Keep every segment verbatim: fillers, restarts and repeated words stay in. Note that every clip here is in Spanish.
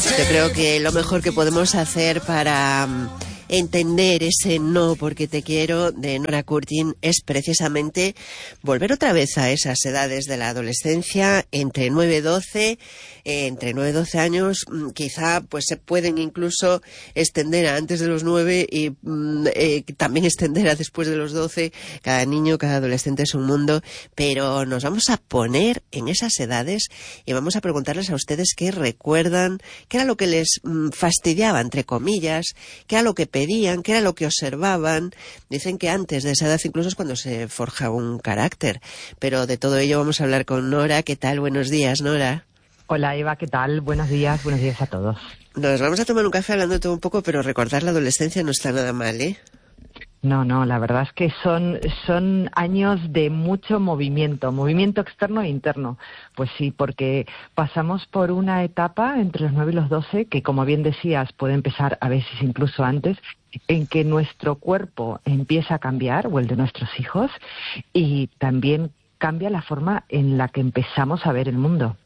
Yo creo que lo mejor que podemos hacer para um, entender ese no porque te quiero de Nora Curtin es precisamente volver otra vez a esas edades de la adolescencia, entre nueve y doce, eh, entre nueve y doce años, quizá pues se pueden incluso extender a antes de los nueve y mm, eh, también extender a después de los doce. Cada niño, cada adolescente es un mundo, pero nos vamos a poner en esas edades y vamos a preguntarles a ustedes qué recuerdan, qué era lo que les mm, fastidiaba, entre comillas, qué era lo que pedían, qué era lo que observaban. Dicen que antes de esa edad incluso es cuando se forja un carácter, pero de todo ello vamos a hablar con Nora. ¿Qué tal? Buenos días, Nora. Hola Eva, ¿qué tal? Buenos días, buenos días a todos. Nos vamos a tomar un café hablando de todo un poco, pero recordar la adolescencia no está nada mal, ¿eh? No, no, la verdad es que son, son años de mucho movimiento, movimiento externo e interno. Pues sí, porque pasamos por una etapa entre los nueve y los doce, que como bien decías, puede empezar a veces incluso antes, en que nuestro cuerpo empieza a cambiar, o el de nuestros hijos, y también cambia la forma en la que empezamos a ver el mundo.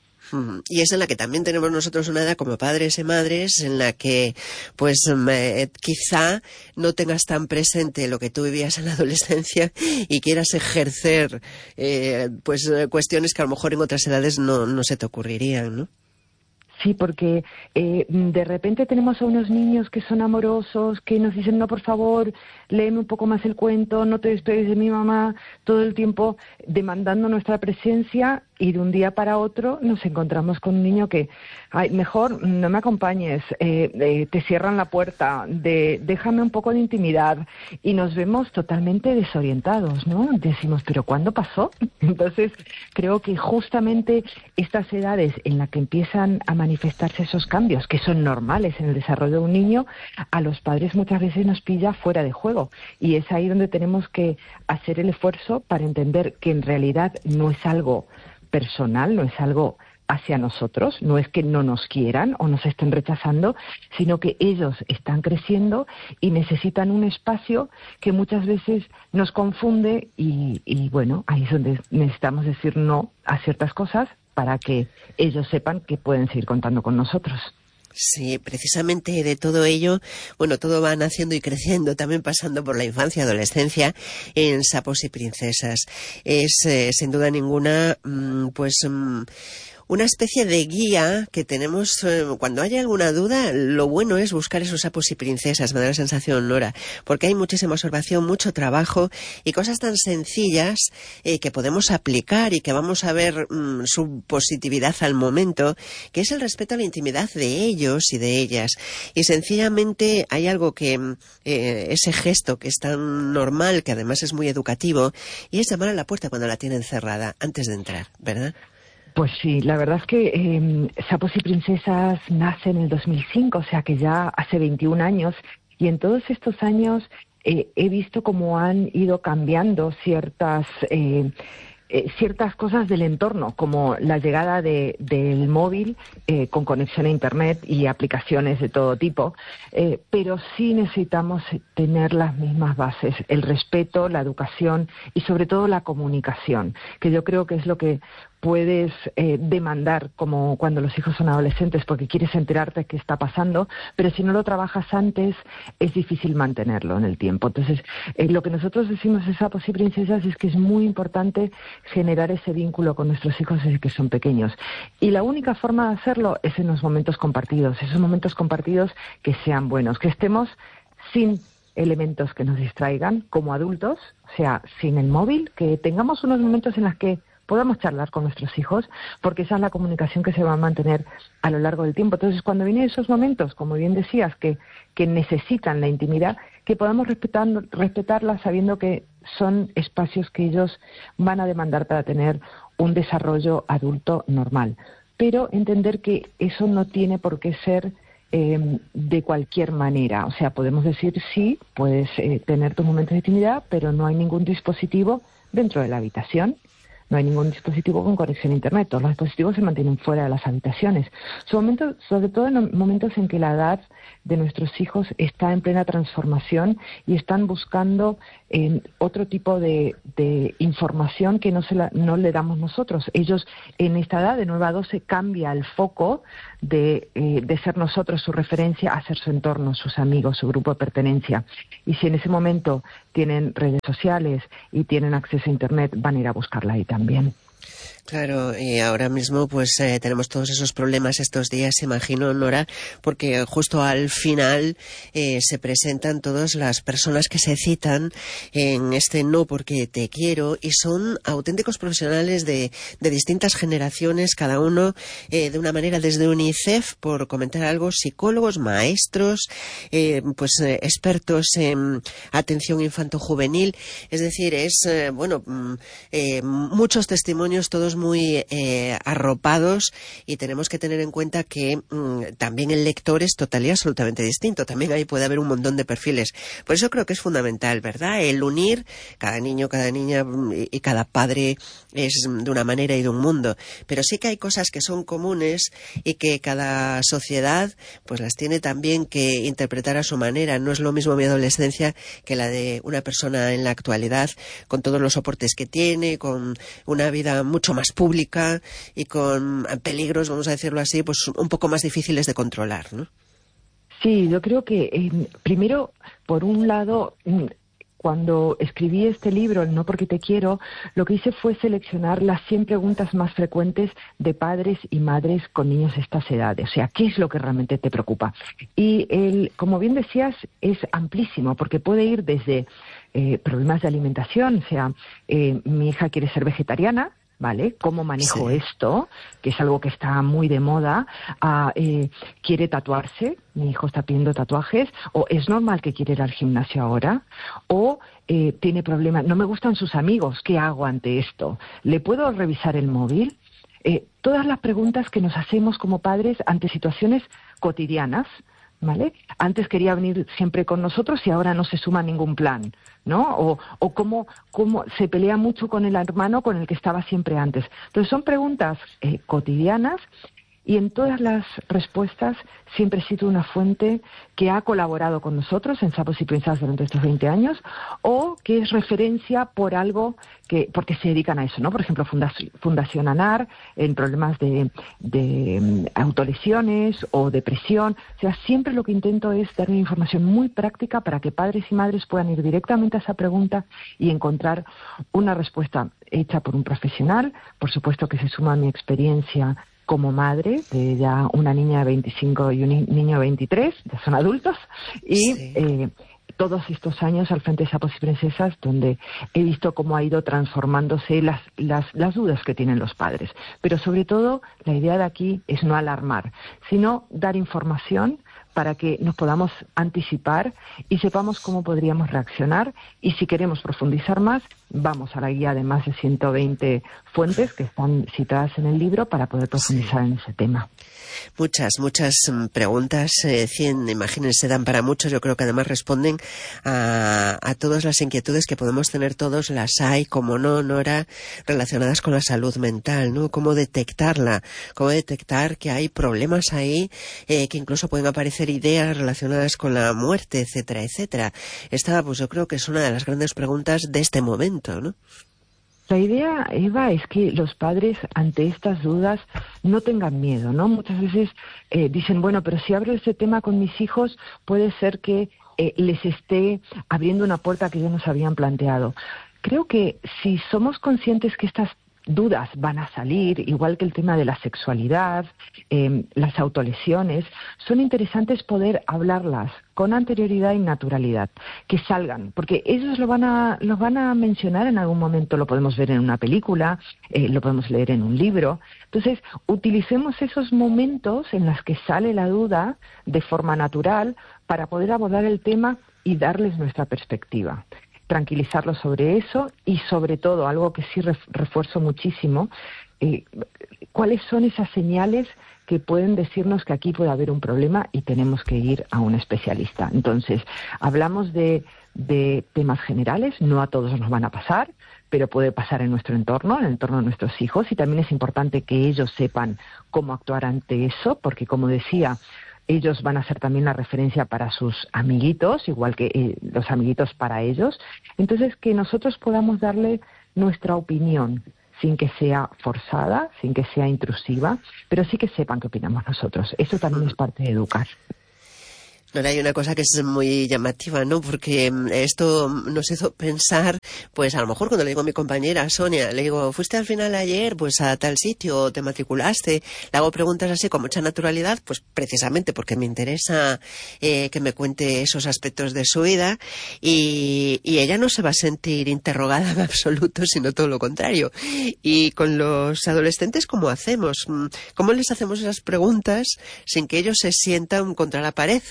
Y es en la que también tenemos nosotros una edad como padres y madres, en la que pues eh, quizá no tengas tan presente lo que tú vivías en la adolescencia y quieras ejercer eh, pues cuestiones que a lo mejor en otras edades no, no se te ocurrirían, ¿no? Sí, porque eh, de repente tenemos a unos niños que son amorosos, que nos dicen, no, por favor, léeme un poco más el cuento, no te despegues de mi mamá, todo el tiempo demandando nuestra presencia, y de un día para otro nos encontramos con un niño que, ay, mejor no me acompañes, eh, eh, te cierran la puerta, de, déjame un poco de intimidad, y nos vemos totalmente desorientados, ¿no? Decimos, ¿pero cuándo pasó? Entonces, creo que justamente estas edades en las que empiezan a manifestarse esos cambios, que son normales en el desarrollo de un niño, a los padres muchas veces nos pilla fuera de juego, y es ahí donde tenemos que hacer el esfuerzo para entender que en realidad no es algo personal, no es algo hacia nosotros, no es que no nos quieran o nos estén rechazando, sino que ellos están creciendo y necesitan un espacio que muchas veces nos confunde y, y bueno, ahí es donde necesitamos decir no a ciertas cosas para que ellos sepan que pueden seguir contando con nosotros. Sí, precisamente de todo ello, bueno, todo va naciendo y creciendo, también pasando por la infancia y adolescencia en Sapos y Princesas. Es, eh, sin duda ninguna, mmm, pues... Mmm, una especie de guía que tenemos eh, cuando haya alguna duda. Lo bueno es buscar esos sapos y princesas, me da la sensación, Nora, porque hay muchísima observación, mucho trabajo y cosas tan sencillas eh, que podemos aplicar y que vamos a ver mmm, su positividad al momento, que es el respeto a la intimidad de ellos y de ellas. Y sencillamente hay algo que, eh, ese gesto que es tan normal, que además es muy educativo, y es llamar a la puerta cuando la tienen cerrada, antes de entrar, ¿verdad? Pues sí, la verdad es que eh, Sapos y Princesas nace en el dos mil cinco, o sea que ya hace veintiún años, y en todos estos años eh, he visto cómo han ido cambiando ciertas... Eh, Eh, ciertas cosas del entorno, como la llegada de, del móvil eh, con conexión a Internet y aplicaciones de todo tipo, eh, pero sí necesitamos tener las mismas bases, el respeto, la educación y sobre todo la comunicación, que yo creo que es lo que puedes eh, demandar como cuando los hijos son adolescentes, porque quieres enterarte de qué está pasando, pero si no lo trabajas antes es difícil mantenerlo en el tiempo. Entonces, eh, lo que nosotros decimos en Sapos y Princesas es que es muy importante generar ese vínculo con nuestros hijos desde que son pequeños. Y la única forma de hacerlo es en los momentos compartidos, esos momentos compartidos que sean buenos, que estemos sin elementos que nos distraigan como adultos, o sea, sin el móvil, que tengamos unos momentos en los que podamos charlar con nuestros hijos, porque esa es la comunicación que se va a mantener a lo largo del tiempo. Entonces, cuando vienen esos momentos, como bien decías, que, que necesitan la intimidad, que podamos respetar, respetarla sabiendo que son espacios que ellos van a demandar para tener un desarrollo adulto normal. Pero entender que eso no tiene por qué ser eh, de cualquier manera. O sea, podemos decir, sí, puedes eh, tener tus momentos de intimidad, pero no hay ningún dispositivo dentro de la habitación. no hay ningún dispositivo con conexión a Internet, todos los dispositivos se mantienen fuera de las habitaciones. Son momentos, sobre todo en momentos en que la edad de nuestros hijos está en plena transformación y están buscando eh, otro tipo de, de información que no, se la, no le damos nosotros. Ellos en esta edad de nueve a doce cambia el foco de, eh, de ser nosotros su referencia a ser su entorno, sus amigos, su grupo de pertenencia. Y si en ese momento tienen redes sociales y tienen acceso a Internet, van a ir a buscarla ahí también. Claro, y ahora mismo pues eh, tenemos todos esos problemas estos días, imagino, Nora, porque justo al final eh, se presentan todas las personas que se citan en este No porque te quiero y son auténticos profesionales de, de distintas generaciones, cada uno eh, de una manera, desde UNICEF, por comentar algo, psicólogos, maestros, eh, pues eh, expertos en atención infanto-juvenil, es decir, es, eh, bueno, eh, muchos testimonios, todos muy eh, arropados, y tenemos que tener en cuenta que mmm, también el lector es total y absolutamente distinto. También ahí puede haber un montón de perfiles. Por eso creo que es fundamental, ¿verdad? El unir cada niño, cada niña y cada padre es de una manera y de un mundo. Pero sí que hay cosas que son comunes y que cada sociedad pues las tiene también que interpretar a su manera. No es lo mismo mi adolescencia que la de una persona en la actualidad, con todos los soportes que tiene, con una vida mucho más pública y con peligros, vamos a decirlo así, pues un poco más difíciles de controlar, ¿no? Sí, yo creo que eh, primero, por un lado, cuando escribí este libro, No porque te quiero, lo que hice fue seleccionar las cien preguntas más frecuentes de padres y madres con niños de estas edades. O sea, ¿qué es lo que realmente te preocupa? Y, el, como bien decías, es amplísimo, porque puede ir desde eh, problemas de alimentación, o sea, eh, mi hija quiere ser vegetariana, ¿vale? ¿Cómo manejo sí. esto? Que es algo que está muy de moda. Ah, eh, ¿Quiere tatuarse? Mi hijo está pidiendo tatuajes. ¿O es normal que quiera ir al gimnasio ahora? ¿O eh, tiene problemas? No me gustan sus amigos. ¿Qué hago ante esto? ¿Le puedo revisar el móvil? Eh, todas las preguntas que nos hacemos como padres ante situaciones cotidianas, ¿vale? Antes quería venir siempre con nosotros y ahora no se suma a ningún plan, ¿no? O, o cómo, cómo se pelea mucho con el hermano con el que estaba siempre antes. Entonces son preguntas eh, cotidianas, y en todas las respuestas siempre he sido una fuente que ha colaborado con nosotros en Sapos y Princesas durante estos veinte años, o que es referencia por algo que, porque se dedican a eso, ¿no? Por ejemplo, Fundación, Fundación ANAR, en problemas de, de um, autolesiones o depresión. O sea, siempre lo que intento es dar una información muy práctica para que padres y madres puedan ir directamente a esa pregunta y encontrar una respuesta hecha por un profesional. Por supuesto que se suma a mi experiencia como madre de ya una niña de veinticinco y un niño de veintitrés, ya son adultos, y sí. eh, todos estos años al frente de Sapos y Princesas, donde he visto cómo ha ido transformándose las, las, las dudas que tienen los padres. Pero sobre todo, la idea de aquí es no alarmar, sino dar información para que nos podamos anticipar y sepamos cómo podríamos reaccionar. Y si queremos profundizar más, vamos a la guía de más de ciento veinte fuentes que están citadas en el libro para poder profundizar sí. en ese tema. Muchas, muchas preguntas, eh, cien, imagínense, dan para muchos. Yo creo que además responden a, a todas las inquietudes que podemos tener todos. Las hay, como no, Nora, relacionadas con la salud mental, ¿no? Cómo detectarla, cómo detectar que hay problemas ahí, eh, que incluso pueden aparecer ideas relacionadas con la muerte, etcétera, etcétera. Esta, pues yo creo que es una de las grandes preguntas de este momento, ¿no? La idea, Eva, es que los padres ante estas dudas no tengan miedo, ¿no? Muchas veces eh, dicen, bueno, pero si abro este tema con mis hijos, puede ser que eh, les esté abriendo una puerta que ellos nos habían planteado. Creo que si somos conscientes que estas dudas van a salir, igual que el tema de la sexualidad, eh, las autolesiones, son interesantes poder hablarlas con anterioridad y naturalidad, que salgan, porque ellos lo van a, lo van a mencionar en algún momento, lo podemos ver en una película, eh, lo podemos leer en un libro. Entonces, utilicemos esos momentos en los que sale la duda de forma natural para poder abordar el tema y darles nuestra perspectiva. Tranquilizarlos sobre eso y, sobre todo, algo que sí refuerzo muchísimo, eh, cuáles son esas señales que pueden decirnos que aquí puede haber un problema y tenemos que ir a un especialista. Entonces, hablamos de de temas generales. No a todos nos van a pasar, pero puede pasar en nuestro entorno, en el entorno de nuestros hijos, y también es importante que ellos sepan cómo actuar ante eso, porque, como decía, ellos van a ser también la referencia para sus amiguitos, igual que eh, los amiguitos para ellos. Entonces, que nosotros podamos darle nuestra opinión, sin que sea forzada, sin que sea intrusiva, pero sí que sepan qué opinamos nosotros. Eso también es parte de educar. Ahora hay una cosa que es muy llamativa, ¿no? Porque esto nos hizo pensar, pues a lo mejor cuando le digo a mi compañera Sonia, le digo, ¿fuiste al final ayer pues a tal sitio, te matriculaste? Le hago preguntas así con mucha naturalidad, pues precisamente porque me interesa eh, que me cuente esos aspectos de su vida, y, y ella no se va a sentir interrogada en absoluto, sino todo lo contrario. Y con los adolescentes, ¿cómo hacemos? ¿Cómo les hacemos esas preguntas sin que ellos se sientan contra la pared?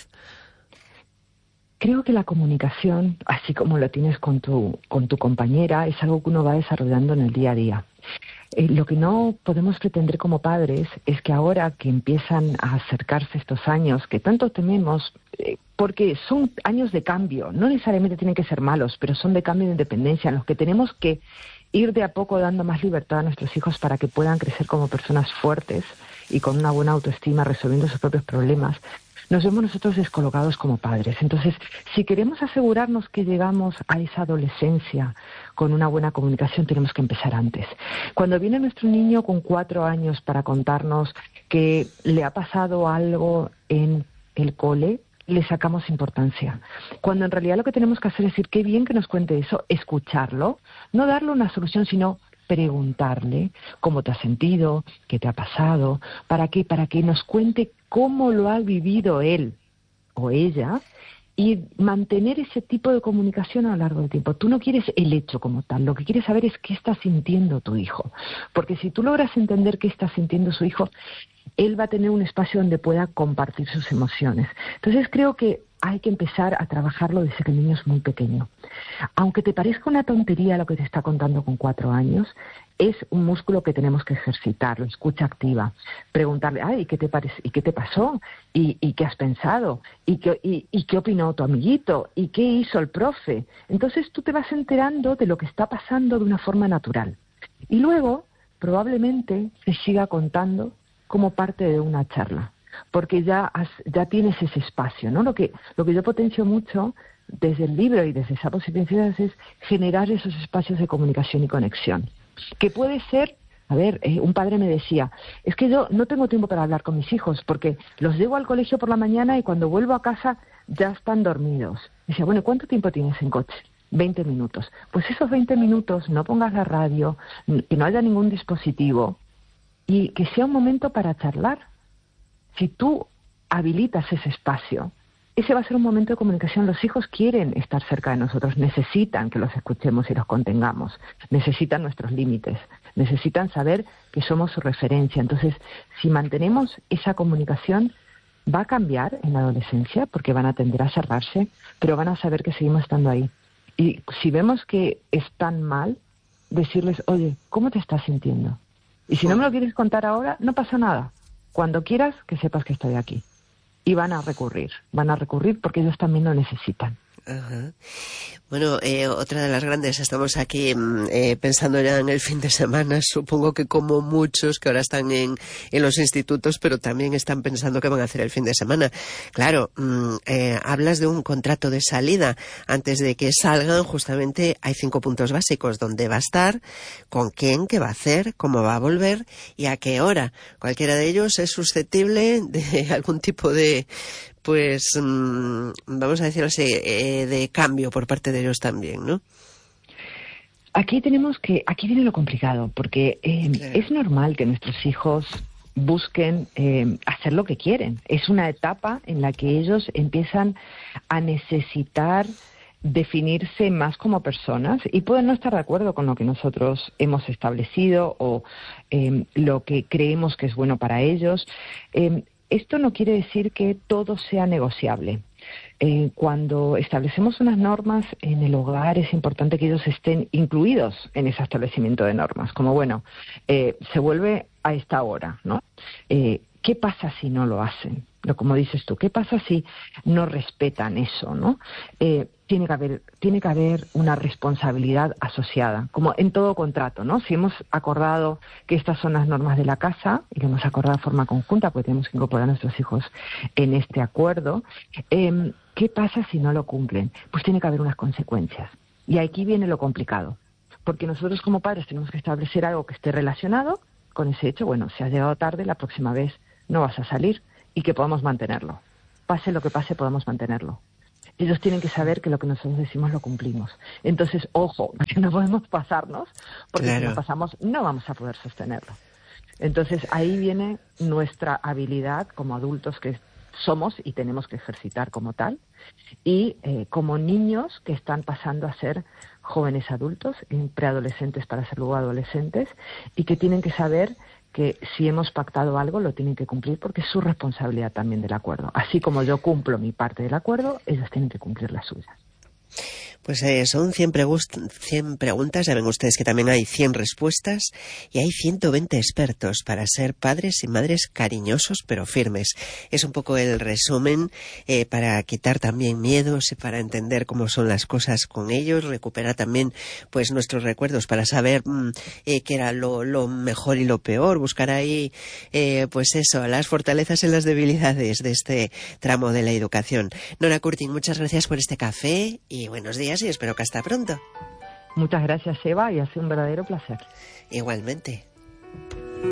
Creo que la comunicación, así como lo tienes con tu, con tu compañera, es algo que uno va desarrollando en el día a día. Eh, lo que no podemos pretender como padres es que ahora que empiezan a acercarse estos años, que tanto tememos, eh, porque son años de cambio, no necesariamente tienen que ser malos, pero son de cambio de independencia, en los que tenemos que ir de a poco dando más libertad a nuestros hijos para que puedan crecer como personas fuertes y con una buena autoestima, resolviendo sus propios problemas. Nos vemos nosotros descolocados como padres. Entonces, si queremos asegurarnos que llegamos a esa adolescencia con una buena comunicación, tenemos que empezar antes. Cuando viene nuestro niño con cuatro años para contarnos que le ha pasado algo en el cole, le sacamos importancia. Cuando en realidad lo que tenemos que hacer es decir, qué bien que nos cuente eso, escucharlo, no darle una solución, sino preguntarle cómo te has sentido, qué te ha pasado, para qué, para que nos cuente cómo lo ha vivido él o ella, y mantener ese tipo de comunicación a lo largo del tiempo. Tú no quieres el hecho como tal, lo que quieres saber es qué está sintiendo tu hijo, porque si tú logras entender qué está sintiendo su hijo, él va a tener un espacio donde pueda compartir sus emociones. Entonces creo que hay que empezar a trabajarlo desde que el niño es muy pequeño. Aunque te parezca una tontería lo que te está contando con cuatro años, es un músculo que tenemos que ejercitar, la escucha activa. Preguntarle, ay, ¿y qué te parece? ¿Y qué te pasó? ¿Y, y qué has pensado? ¿Y qué, y, ¿Y qué opinó tu amiguito? ¿Y qué hizo el profe? Entonces tú te vas enterando de lo que está pasando de una forma natural. Y luego, probablemente, se siga contando como parte de una charla, porque ya has, ya tienes ese espacio, ¿no? Lo que, lo que yo potencio mucho desde el libro y desde Sapos y Princesas es generar esos espacios de comunicación y conexión, que puede ser, a ver, eh, un padre me decía, es que yo no tengo tiempo para hablar con mis hijos, porque los llevo al colegio por la mañana y cuando vuelvo a casa ya están dormidos. Decía, bueno, ¿cuánto tiempo tienes en coche? veinte minutos. Pues esos veinte minutos, no pongas la radio, que no haya ningún dispositivo, y que sea un momento para charlar. Si tú habilitas ese espacio, ese va a ser un momento de comunicación. Los hijos quieren estar cerca de nosotros, necesitan que los escuchemos y los contengamos, necesitan nuestros límites, necesitan saber que somos su referencia. Entonces, si mantenemos esa comunicación, va a cambiar en la adolescencia, porque van a tender a cerrarse, pero van a saber que seguimos estando ahí. Y si vemos que están mal, decirles, oye, ¿cómo te estás sintiendo? Y si no me lo quieres contar ahora, no pasa nada. Cuando quieras, que sepas que estoy aquí. Y van a recurrir, van a recurrir porque ellos también lo necesitan. Ajá. Bueno, eh, otra de las grandes, estamos aquí eh, pensando ya en el fin de semana, supongo que como muchos que ahora están en, en los institutos, pero también están pensando qué van a hacer el fin de semana. Claro, mmm, eh, hablas de un contrato de salida. Antes de que salgan, justamente hay cinco puntos básicos: dónde va a estar, con quién, qué va a hacer, cómo va a volver y a qué hora. Cualquiera de ellos es susceptible de algún tipo de, pues, mmm, vamos a decirlo así, eh, de cambio por parte de ellos también, ¿no? Aquí tenemos que, aquí viene lo complicado, porque eh, claro. Es normal que nuestros hijos busquen eh, hacer lo que quieren. Es una etapa en la que ellos empiezan a necesitar definirse más como personas y pueden no estar de acuerdo con lo que nosotros hemos establecido o eh, lo que creemos que es bueno para ellos. Eh, Esto no quiere decir que todo sea negociable. Eh, cuando establecemos unas normas en el hogar es importante que ellos estén incluidos en ese establecimiento de normas, como bueno, eh, se vuelve a esta hora, ¿no? Eh, ¿qué pasa si no lo hacen? Lo como dices tú, ¿qué pasa si no respetan eso, no? Eh, tiene que haber, tiene que haber una responsabilidad asociada, como en todo contrato, ¿no? Si hemos acordado que estas son las normas de la casa, y lo hemos acordado de forma conjunta, porque tenemos que incorporar a nuestros hijos en este acuerdo, eh, ¿qué pasa si no lo cumplen? Pues tiene que haber unas consecuencias. Y aquí viene lo complicado, porque nosotros como padres tenemos que establecer algo que esté relacionado con ese hecho. Bueno, si has llegado tarde, la próxima vez no vas a salir, y que podamos mantenerlo. Pase lo que pase, podamos mantenerlo. Ellos tienen que saber que lo que nosotros decimos lo cumplimos. Entonces, ojo, que no podemos pasarnos, porque claro, si nos pasamos no vamos a poder sostenerlo. Entonces, ahí viene nuestra habilidad como adultos que somos y tenemos que ejercitar como tal, y eh, como niños que están pasando a ser jóvenes adultos, preadolescentes para ser luego adolescentes, y que tienen que saber que si hemos pactado algo lo tienen que cumplir porque es su responsabilidad también del acuerdo. Así como yo cumplo mi parte del acuerdo, ellos tienen que cumplir la suya. Pues eh, son cien, cien preguntas, ya ven ustedes que también hay cien respuestas y hay ciento veinte expertos para ser padres y madres cariñosos pero firmes. Es un poco el resumen eh, para quitar también miedos y para entender cómo son las cosas con ellos, recuperar también pues nuestros recuerdos para saber mmm, eh, qué era lo, lo mejor y lo peor, buscar ahí eh, pues eso, las fortalezas y las debilidades de este tramo de la educación. Nora Curtin, muchas gracias por este café y buenos días y espero que hasta pronto. Muchas gracias, Eva, y ha sido un verdadero placer. Igualmente.